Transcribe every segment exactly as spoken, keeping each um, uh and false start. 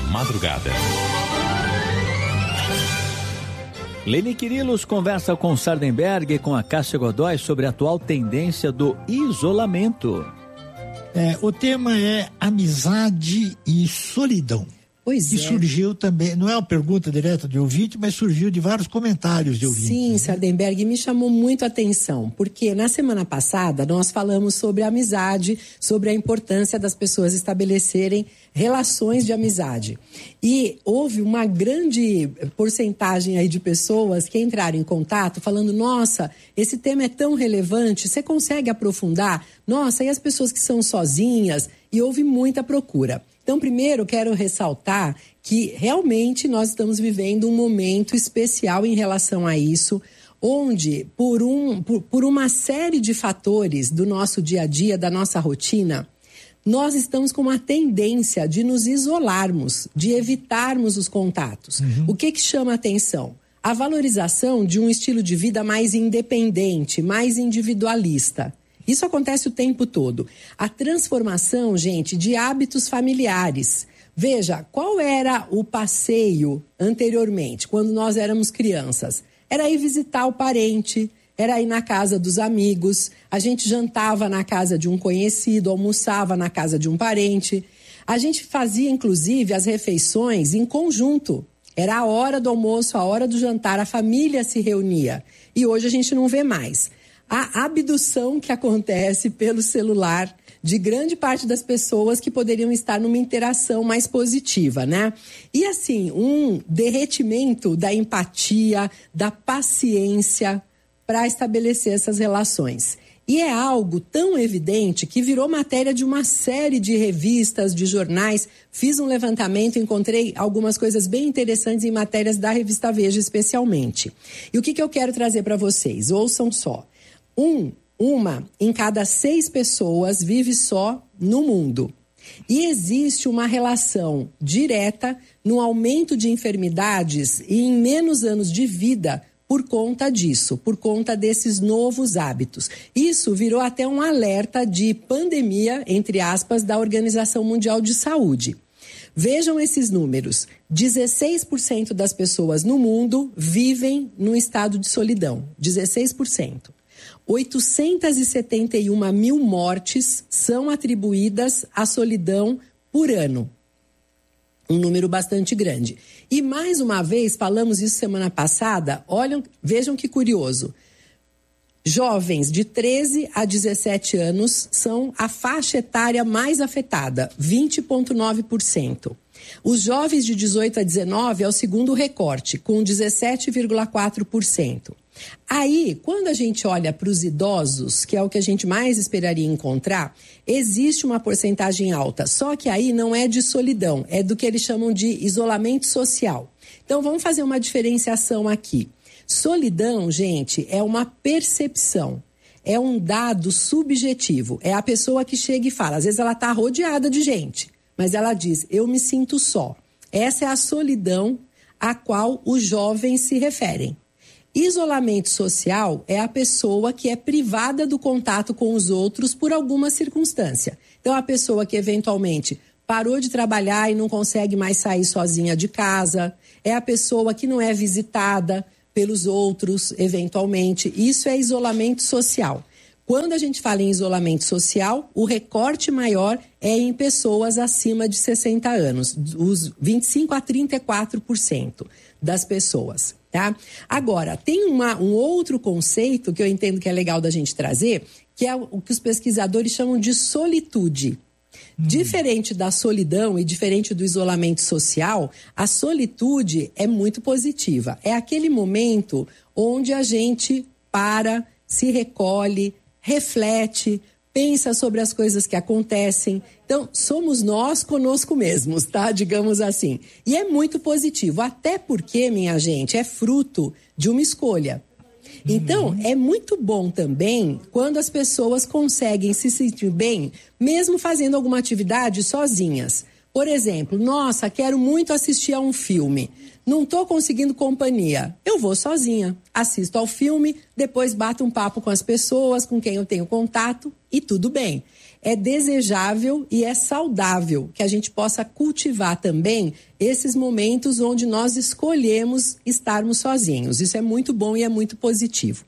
madrugada. Leni Quirilos conversa com Sardenberg e com a Cássia Godoy sobre a atual tendência do isolamento. É, o tema é amizade e solidão. Pois e é. surgiu também, não é uma pergunta direta de ouvinte, mas surgiu de vários comentários de ouvintes. Sim, né? Sardenberg, me chamou muito a atenção, porque na semana passada nós falamos sobre amizade, sobre a importância das pessoas estabelecerem relações de amizade. E houve uma grande porcentagem aí de pessoas que entraram em contato falando, nossa, esse tema é tão relevante, você consegue aprofundar? Nossa, e as pessoas que são sozinhas? E houve muita procura. Então, primeiro, quero ressaltar que realmente nós estamos vivendo um momento especial em relação a isso, onde, por, um, por, por uma série de fatores do nosso dia a dia, da nossa rotina, nós estamos com uma tendência de nos isolarmos, de evitarmos os contatos. Uhum. O que que chama a atenção? A valorização de um estilo de vida mais independente, mais individualista. Isso acontece o tempo todo. A transformação, gente, de hábitos familiares. Veja, qual era o passeio anteriormente, quando nós éramos crianças? Era ir visitar o parente, era ir na casa dos amigos, a gente jantava na casa de um conhecido, almoçava na casa de um parente. A gente fazia, inclusive, as refeições em conjunto. Era a hora do almoço, a hora do jantar, a família se reunia. E hoje a gente não vê mais. A abdução que acontece pelo celular de grande parte das pessoas que poderiam estar numa interação mais positiva, né? E assim, um derretimento da empatia, da paciência para estabelecer essas relações. E é algo tão evidente que virou matéria de uma série de revistas, de jornais. Fiz um levantamento, encontrei algumas coisas bem interessantes em matérias da revista Veja, especialmente. E o que, que eu quero trazer para vocês? Ouçam só. Um, uma em cada seis pessoas vive só no mundo. E existe uma relação direta no aumento de enfermidades e em menos anos de vida por conta disso, por conta desses novos hábitos. Isso virou até um alerta de pandemia, entre aspas, da Organização Mundial de Saúde. Vejam esses números. dezesseis por cento das pessoas no mundo vivem num estado de solidão. dezesseis por cento. oitocentas e setenta e uma mil mortes são atribuídas à solidão por ano. Um número bastante grande. E mais uma vez, falamos isso semana passada, olham, vejam que curioso. Jovens de treze a dezessete anos são a faixa etária mais afetada, vinte vírgula nove por cento. Os jovens de dezoito a dezenove é o segundo recorte, com dezessete vírgula quatro por cento. Aí, quando a gente olha para os idosos, que é o que a gente mais esperaria encontrar, existe uma porcentagem alta, só que aí não é de solidão, é do que eles chamam de isolamento social. Então, vamos fazer uma diferenciação aqui. Solidão, gente, é uma percepção, é um dado subjetivo, é a pessoa que chega e fala, às vezes ela está rodeada de gente, mas ela diz, eu me sinto só. Essa é a solidão a qual os jovens se referem. Isolamento social é a pessoa que é privada do contato com os outros por alguma circunstância. Então, a pessoa que eventualmente parou de trabalhar e não consegue mais sair sozinha de casa, é a pessoa que não é visitada pelos outros, eventualmente. Isso é isolamento social. Quando a gente fala em isolamento social, o recorte maior é em pessoas acima de sessenta anos, os vinte e cinco a trinta e quatro por cento das pessoas, tá? Agora, tem uma, um outro conceito que eu entendo que é legal da gente trazer, que é o que os pesquisadores chamam de solitude. Hum. Diferente da solidão e diferente do isolamento social, a solitude é muito positiva. É aquele momento onde a gente para, se recolhe, reflete, pensa sobre as coisas que acontecem. Então, somos nós conosco mesmos, tá? Digamos assim. E é muito positivo, até porque, minha gente, é fruto de uma escolha. Então, uhum. é muito bom também quando as pessoas conseguem se sentir bem, mesmo fazendo alguma atividade sozinhas. Por exemplo, nossa, quero muito assistir a um filme. Não estou conseguindo companhia. Eu vou sozinha, assisto ao filme, depois bato um papo com as pessoas com quem eu tenho contato e tudo bem. é desejável e é saudável que a gente possa cultivar também esses momentos onde nós escolhemos estarmos sozinhos. Isso é muito bom e é muito positivo.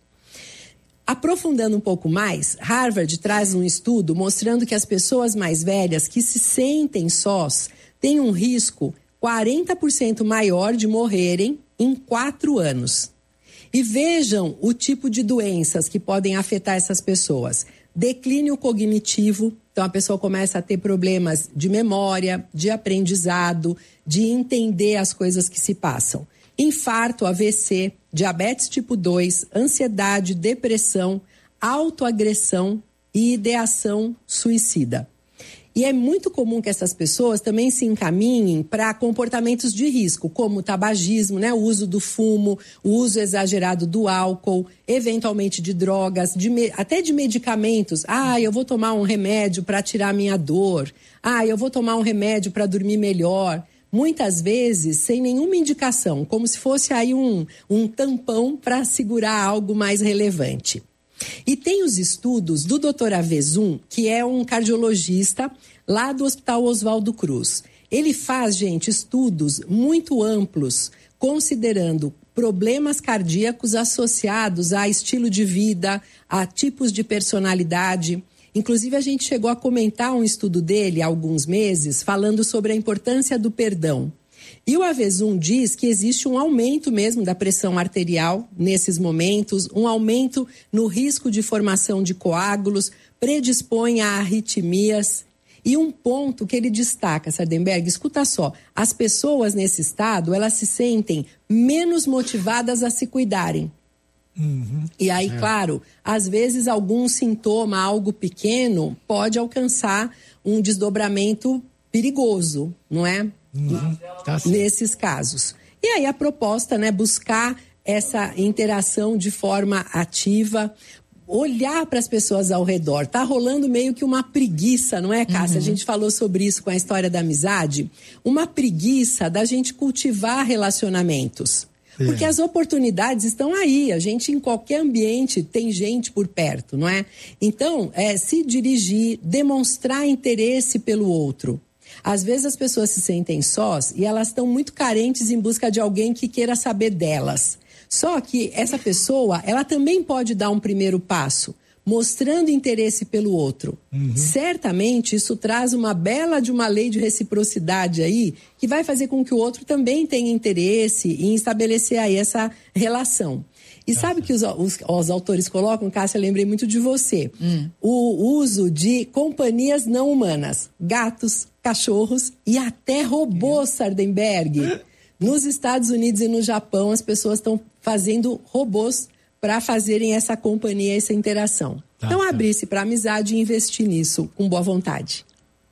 Aprofundando um pouco mais, Harvard traz um estudo mostrando que as pessoas mais velhas que se sentem sós têm um risco quarenta por cento maior de morrerem em quatro anos. E vejam o tipo de doenças que podem afetar essas pessoas. Declínio cognitivo, então a pessoa começa a ter problemas de memória, de aprendizado, de entender as coisas que se passam. Infarto, A V C, diabetes tipo dois, ansiedade, depressão, autoagressão e ideação suicida. E é muito comum que essas pessoas também se encaminhem para comportamentos de risco, como o tabagismo, né? O uso do fumo, o uso exagerado do álcool, eventualmente de drogas, de me... até de medicamentos. Ah, eu vou tomar um remédio para tirar minha dor. Ah, eu vou tomar um remédio para dormir melhor. Muitas vezes sem nenhuma indicação, como se fosse aí um, um tampão para segurar algo mais relevante. E tem os estudos do doutor Avezum, que é um cardiologista lá do Hospital Oswaldo Cruz. Ele faz, gente, estudos muito amplos, considerando problemas cardíacos associados a estilo de vida, a tipos de personalidade. Inclusive, a gente chegou a comentar um estudo dele há alguns meses, falando sobre a importância do perdão. E o Avezum diz que existe um aumento mesmo da pressão arterial nesses momentos, um aumento no risco de formação de coágulos, predispõe a arritmias. E um ponto que ele destaca, Sardenberg, escuta só, as pessoas nesse estado, elas se sentem menos motivadas a se cuidarem. Uhum. E aí, é. claro, às vezes algum sintoma, algo pequeno, pode alcançar um desdobramento perigoso, não é? Uhum. Tá Nesses casos. E aí a proposta, né, buscar essa interação de forma ativa, olhar para as pessoas ao redor. Tá rolando meio que uma preguiça, não é, Cássia? Uhum. A gente falou sobre isso com a história da amizade. Uma preguiça da gente cultivar relacionamentos. É. Porque as oportunidades estão aí. A gente, em qualquer ambiente, tem gente por perto, não é? Então, é, se dirigir, demonstrar interesse pelo outro. Às vezes as pessoas se sentem sós e elas estão muito carentes em busca de alguém que queira saber delas. Só que essa pessoa, ela também pode dar um primeiro passo, mostrando interesse pelo outro. Uhum. Certamente isso traz uma bela de uma lei de reciprocidade aí, que vai fazer com que o outro também tenha interesse em estabelecer aí essa relação. E sabe que os, os, os autores colocam, Cássia, lembrei muito de você, hum. o uso de companhias não humanas, gatos, cachorros e até robôs, Sardenberg. Nos Estados Unidos e no Japão, as pessoas estão fazendo robôs para fazerem essa companhia, essa interação. Tá, então, tá. abrir-se para amizade e investir nisso com boa vontade.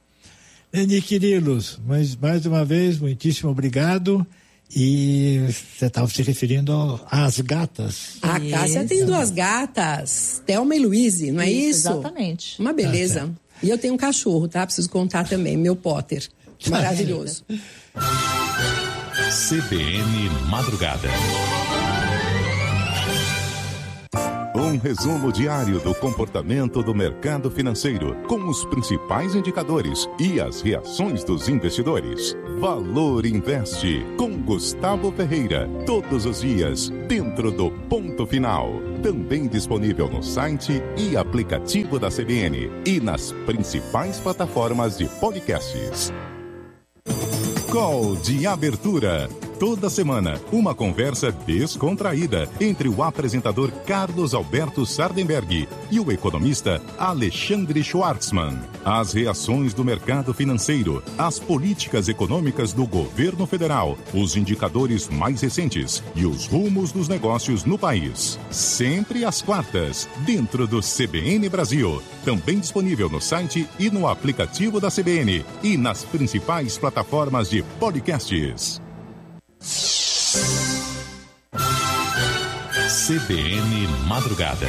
Leni Quirilos, mas mais uma vez, muitíssimo obrigado. E você estava se referindo às gatas. A Cássia tem duas gatas, Thelma e Luíse, não é isso? isso? Exatamente. Uma beleza. Tá, e eu tenho um cachorro, tá? Preciso contar também, meu Potter. Maravilhoso. C B N Madrugada. Um resumo diário do comportamento do mercado financeiro, com os principais indicadores e as reações dos investidores. Valor Investe, com Gustavo Ferreira, todos os dias, dentro do Ponto Final. Também disponível no site e aplicativo da C B N e nas principais plataformas de podcasts. Call de abertura. Toda semana, uma conversa descontraída entre o apresentador Carlos Alberto Sardenberg e o economista Alexandre Schwartzman. As reações do mercado financeiro, as políticas econômicas do governo federal, os indicadores mais recentes e os rumos dos negócios no país. Sempre às quartas, dentro do C B N Brasil. Também disponível no site e no aplicativo da C B N e nas principais plataformas de podcasts. C B N Madrugada.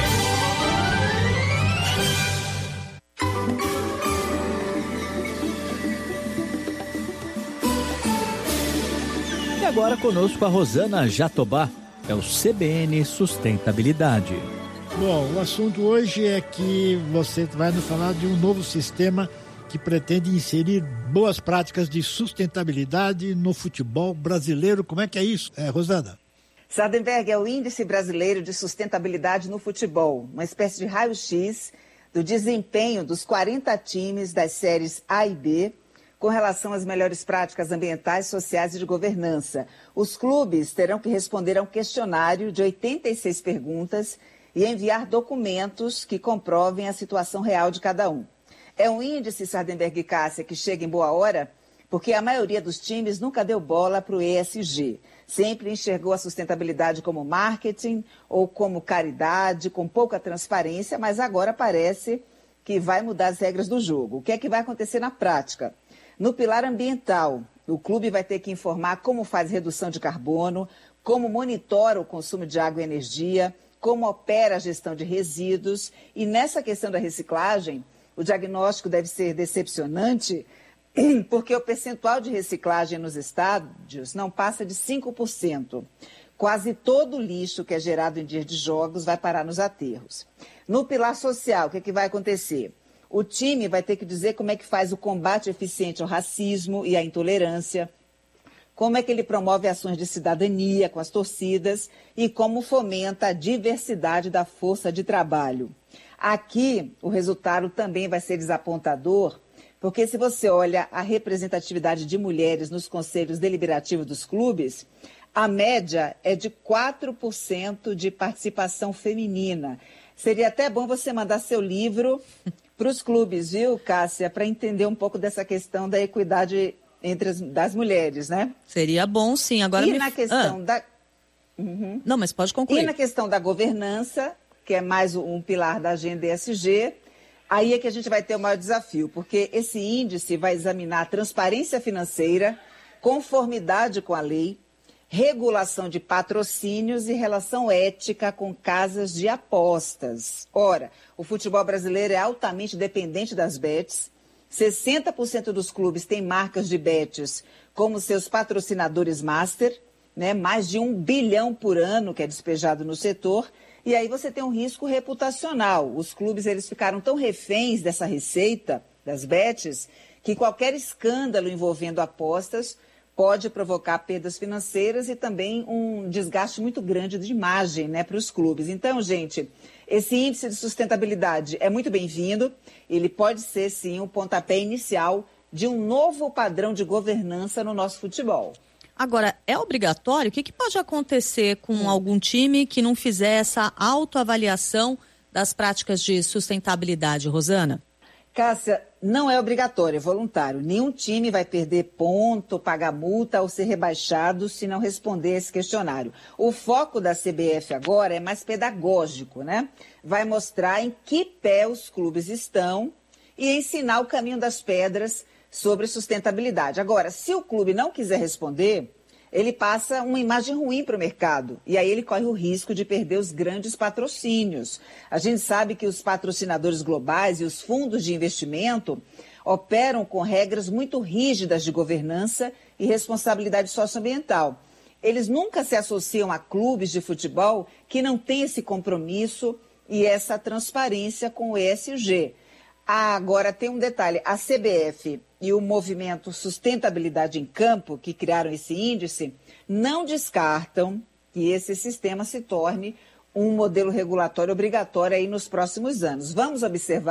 E agora conosco a Rosana Jatobá, é o C B N Sustentabilidade. Bom, o assunto hoje é que você vai nos falar de um novo sistema que pretende inserir boas práticas de sustentabilidade no futebol brasileiro. Como é que é isso, é, Rosana? Sardenberg é o Índice Brasileiro de Sustentabilidade no Futebol, uma espécie de raio-x do desempenho dos quarenta times das séries A e B com relação às melhores práticas ambientais, sociais e de governança. Os clubes terão que responder a um questionário de oitenta e seis perguntas e enviar documentos que comprovem a situação real de cada um. É um índice, Sardenberg e Cássia, que chega em boa hora, porque a maioria dos times nunca deu bola para o E S G. Sempre enxergou a sustentabilidade como marketing ou como caridade, com pouca transparência, mas agora parece que vai mudar as regras do jogo. O que é que vai acontecer na prática? No pilar ambiental, o clube vai ter que informar como faz redução de carbono, como monitora o consumo de água e energia, como opera a gestão de resíduos. E nessa questão da reciclagem, o diagnóstico deve ser decepcionante, porque o percentual de reciclagem nos estádios não passa de cinco por cento. Quase todo o lixo que é gerado em dias de jogos vai parar nos aterros. No pilar social, o que, é que vai acontecer? O time vai ter que dizer como é que faz o combate eficiente ao racismo e à intolerância, como é que ele promove ações de cidadania com as torcidas e como fomenta a diversidade da força de trabalho. Aqui, o resultado também vai ser desapontador, porque se você olha a representatividade de mulheres nos conselhos deliberativos dos clubes, a média é de quatro por cento de participação feminina. Seria até bom você mandar seu livro para os clubes, viu, Cássia, para entender um pouco dessa questão da equidade entre as das mulheres, né? Seria bom, sim. Agora e me... na questão ah. da... Uhum. Não, mas pode concluir. E na questão da governança, que é mais um pilar da agenda E S G, aí é que a gente vai ter o maior desafio, porque esse índice vai examinar a transparência financeira, conformidade com a lei, regulação de patrocínios e relação ética com casas de apostas. Ora, o futebol brasileiro é altamente dependente das bets. sessenta por cento dos clubes têm marcas de bets como seus patrocinadores master, né? Mais de um bilhão por ano que é despejado no setor. E aí você tem um risco reputacional. Os clubes eles ficaram tão reféns dessa receita, das bets, que qualquer escândalo envolvendo apostas pode provocar perdas financeiras e também um desgaste muito grande de imagem, né, para os clubes. Então, gente, esse índice de sustentabilidade é muito bem-vindo. Ele pode ser, sim, o pontapé inicial de um novo padrão de governança no nosso futebol. Agora, é obrigatório? O que, que pode acontecer com hum. algum time que não fizer essa autoavaliação das práticas de sustentabilidade, Rosana? Cássia, não é obrigatório, é voluntário. Nenhum time vai perder ponto, pagar multa ou ser rebaixado se não responder esse questionário. O foco da C B F agora é mais pedagógico, né? Vai mostrar em que pé os clubes estão e ensinar o caminho das pedras sobre sustentabilidade. Agora, se o clube não quiser responder, ele passa uma imagem ruim para o mercado. E aí ele corre o risco de perder os grandes patrocínios. A gente sabe que os patrocinadores globais e os fundos de investimento operam com regras muito rígidas de governança e responsabilidade socioambiental. Eles nunca se associam a clubes de futebol que não têm esse compromisso e essa transparência com o E S G. Ah, agora tem um detalhe, a C B F e o movimento Sustentabilidade em Campo, que criaram esse índice, não descartam que esse sistema se torne um modelo regulatório obrigatório aí nos próximos anos. Vamos observar